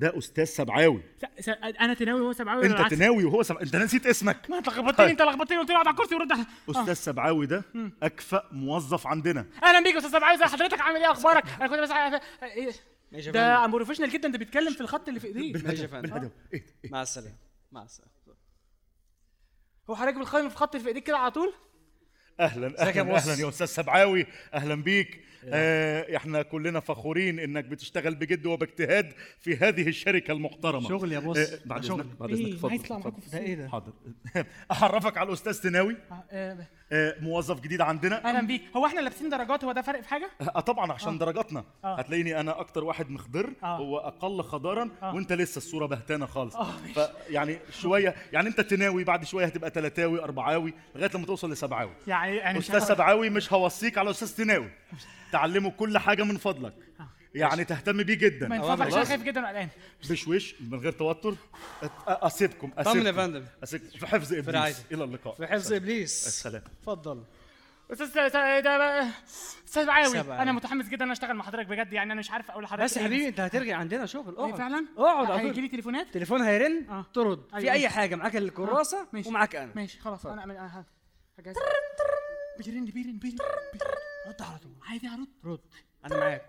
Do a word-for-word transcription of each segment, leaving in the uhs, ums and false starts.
ده استاذ سبعاوي. س... س... انا تناوي وهو سبعاوي. انت تناوي وهو سبعاوي. انت نسيت اسمك. ما انت لخبطتني انت لخبطتني قلت لي اقعد على الكرسي ورد على استاذ سبعاوي ده اكفأ موظف عندنا. اهلا بيك يا استاذ سبعاوي، زي حضرتك عامل ايه اخبارك؟ انا كنت بس ع... ايه ده بروفيشنال جدا، ده بيتكلم في الخط اللي في ايديه. ماشي يا فندم. ايه مع السلامه. مع السلامه. هو حضرتك بتخيم في الخط اللي في ايديك كده على طول؟ اهلا اهلا اهلا يا استاذ سبعاوي، اهلا بيك. آه احنا كلنا فخورين انك بتشتغل بجد وباجتهاد في هذه الشركه المحترمه. شغل يا بوس. آه بعد اذنك بعد اذنك اتفضل. عايز يطلع معاكم في ده ايه ده؟ حاضر. اعرفك على الاستاذ تناوي. آه آه موظف جديد عندنا. اهلا بيك. هو احنا لابسين درجات، هو ده فرق في حاجه؟ اه طبعا عشان آه. درجاتنا. آه. هتلاقيني انا اكتر واحد مخضر آه. هو اقل خضارا. آه. وانت لسه الصوره بهتانه خالص. آه. فيعني شويه يعني انت تناوي، بعد شويه هتبقى تلاتاوي اربعاوي لغايه لما توصل لسبعاوي. يعني يعني استاذ سبعاوي مش هوصيك على استاذ تناوي. تعلمه كل حاجه من فضلك. آه. يعني تهتم بيه جدا من فضلك عشان خايف جدا وقلقان. بشويش من غير توتر. اسيبكم طمن يا فندم. اسيبكم في حفظ ابليس. الى اللقاء. في حفظ ابليس. السلام. اتفضل. استاذ ده استاذ سبعاوي، انا متحمس جدا ان اشتغل مع حضرتك بجد، يعني انا مش عارف اقول لحضرتك بس يا حبيبي انت هترجع عندنا شغل. اقعد فعلا. اقعد. هيجي لي تليفونات، تليفون هيرن آه. ترد. أيوة. في اي حاجه معاك الكراسه آه. ومعاك انا. ماشي خلاص. انا انا هجهز. بيرن بيرن بيرن رد على طول. عادي هرد. رد انا معاك.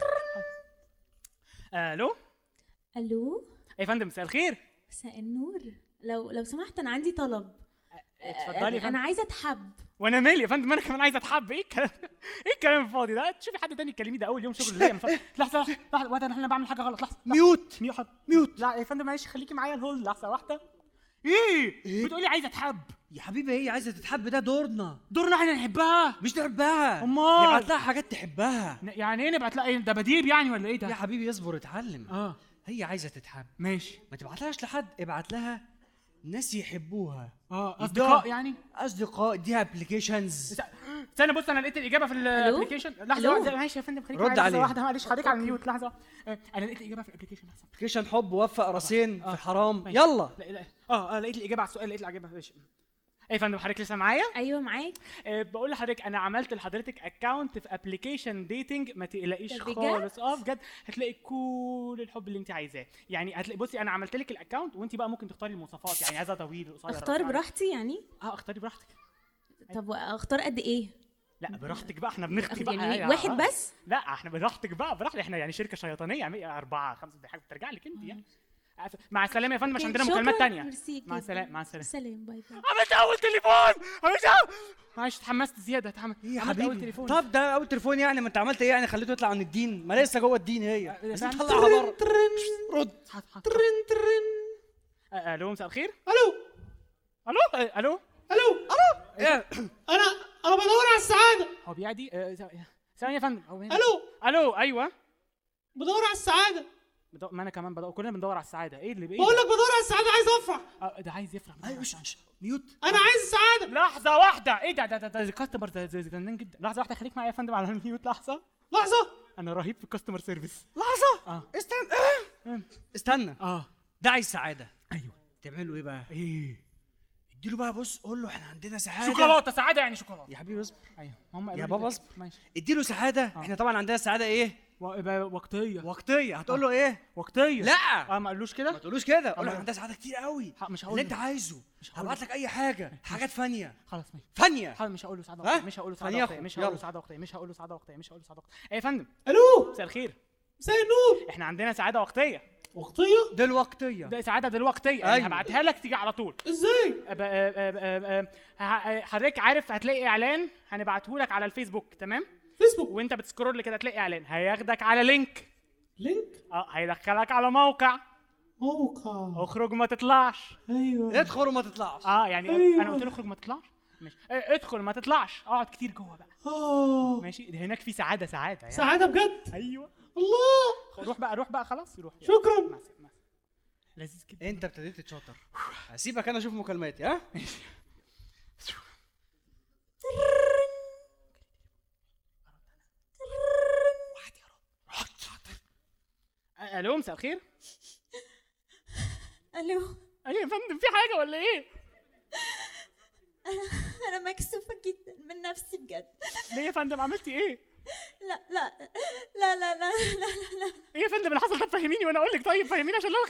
الو. الو يا فندم مساء الخير. مساء النور. لو لو سمحت انا عندي طلب. اتفضلي يا فندم. انا عايزه اتحب. وانا مالي يا فندم، انا كمان عايزه اتحب. ايه الكلام ايه الكلام الفاضي ده؟ تشوفي حد تاني تكلميه، ده اول يوم شغل ليا. لحظه لحظه لحظه واحده، انا بعمل حاجه غلط. لحظه ميوت ميوت ميوت. لا يا فندم معلش، خليكي معايا الهول. لحظه واحده. ايه, إيه؟ بتقولي عايزه اتحب يا حبيبي؟ هي عايزه تتحب، ده دورنا. دورنا احنا نحبها مش نحبها. امال نبعت لها حاجات تحبها. يعني ايه نبعت لها؟ ايه ده بديب يعني ولا ايه ده؟ يا حبيبي اصبر اتعلم. اه هي عايزه تتحب. ماشي. ما تبعتلهاش لحد، ابعت لها ناس يحبوها. اه اصدقاء يعني. اصدقاء دي ابلكيشنز. استنى بص، انا لقيت الاجابه في الابلكيشن. لحظه واحده معلش يا فندم، خليكي رد عليه. واحده معلش، خليكي على الميوت. لحظه انا لقيت الاجابه في الابلكيشن. لحظه. ابلكيشن حب وفق راسين في حرام. ماشي. يلا. لا لا. اه لقيت الاجابه على السؤال، لقيت الاجابه. ماشي. ايه يا فندم حضرتك لسه معايا؟ ايوه معاك. أه بقول لحضرتك انا عملت لحضرتك اكونت في ابلكيشن ديتنج، ما تقلقيش بجد؟ خالص. اه بجد هتلاقي كل الحب اللي انت عايزاه. يعني هتلاقي بصي انا عملت لك الاكونت وانت بقى ممكن تختاري المواصفات، يعني عايزه طويل قصير. اختار براحتي يعني؟ اه اختاري براحتك. طب اختار قد ايه؟ لا براحتك بقى، احنا بنختي بقى يعني يعني واحد آه. بس؟ لا احنا براحتك بقى، براحتك. احنا يعني شركه شيطانيه، يعني اربعه خمسه، دي حاجه بترجع لك انت يعني. مع السلامه يا فندم، عشان عندنا مكالمات تانية. مع السلامه. مع السلامه. سلام. باي باي. عملت اول تليفون. عملت اول معلش اتحمست زياده. اتحمست. ايه يا عملت حبيبي؟ اول تليفون. طب ده اول تليفون يعني؟ ما انت عملت ايه يعني؟ خليته يطلع عن الدين؟ ما لسه جوه الدين هي. لازم تطلعها بره. رد. ترن ترن. الو مساء الخير. الو الو الو الو الو. ايه؟ انا انا بدور على السعاده. هو بيعدي. ثانيه يا فندم. الو الو ايوه بدور على السعاده. بدو... ما انا كمان بدور، كلنا بندور على السعاده. ايه اللي بايه؟ بقول لك بدور على السعاده، عايز افرح. آه ده عايز يفرح. ايوه ميوت. انا عايز السعاده. لحظه واحده. ايه ده ده ده ده كاستمر ده جنان جدا. لحظه واحده خليك معايا يا فندم على الميوت. لحظه لحظه. انا رهيب في الكاستمر سيرفيس. لحظه. اه استنى. اه. استنى. اه ده عايز سعاده. ايوه. تعملوا ايه بقى؟ ايه؟ اديله بقى. بص قول له احنا عندنا سعاده. شوكولاته. سعاده يعني شوكولاته يا حبيبي اصبر. ايوه هم يا بابا اصبر. ماشي. اديله سعاده. آه. احنا طبعا عندنا سعاده ايه؟ وقتيه. وقتيه. هتقول له ايه؟ وقتيه. لا اه ما قالوش كده. ما تقولوش كده. قول له عندنا سعاده كتير قوي. مش هقول اللي انت عايزه. هبعت لك اي حاجه. حاجات فانيه. خلاص ماشي. فانيه. خلاص مش هقول له سعاده وقتيه. مش هقول له سعاده وقتيه. مش هقول له سعاده وقتيه. مش هقول له سعاده وقتيه. مش هقول له سعاده وقتيه. ايه يا فندم؟ الو مساء الخير. مساء النور. احنا عندنا سعاده وقتيه. وقتيه؟ دلوقتيه. ده سعاده دلوقتيه. يعني أيوة. هبعتها لك تيجي على طول. ازاي؟ حضرتك عارف هتلاقي اعلان هنبعته لك على الفيسبوك. تمام؟ فيسبوك. وانت بتسكرول كده هتلاقي اعلان هياخدك على لينك. لينك؟ اه هيدخلك على موقع. موقع. اخرج ما تطلعش. ايوه. ادخل وما تطلعش. اه يعني أيوة. انا قلت له اخرج ما تطلعش. ماشي. اه ادخل ما تطلعش. اقعد كتير جوه بقى. اه ماشي. ده هناك في سعاده. سعاده يعني. سعاده بجد. ايوه. الله. روح بقى. روح بقى خلاص. روح. شكرا. مع السلامة. لذيذ جدا. انت ابتديت تتشاطر. هسيبك انا اشوف مكالماتي. ها الو مساء الخير. الو. ايوه يا فندم في حاجه ولا ايه؟ انا انا مكسوفه جدا من نفسي بجد. ليه يا فندم عملتي ايه؟ لا لا لا لا لا لا لا. ايه يا فندم اللي حصل ده؟ فهميني وانا اقول لك. طيب فهميني عشان لو